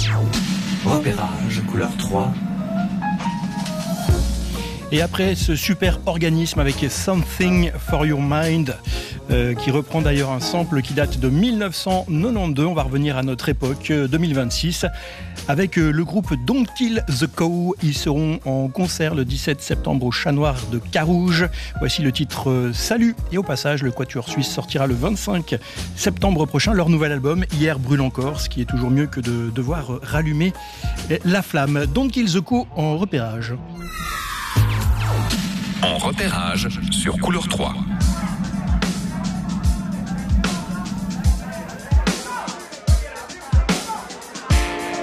Repérage couleur 3. Et après ce super organisme avec Something for Your Mind, qui reprend d'ailleurs un sample qui date de 1992, on va revenir à notre époque, 2026, avec le groupe Don't Kill the Cow. Ils seront en concert le 17 septembre au Chat Noir de Carouge. Voici le titre Salut. Et au passage, le Quatuor Suisse sortira le 25 septembre prochain leur nouvel album Hier brûle encore, ce qui est toujours mieux que de devoir rallumer la flamme. Don't Kill the Cow en repérage. En repérage sur Couleur 3.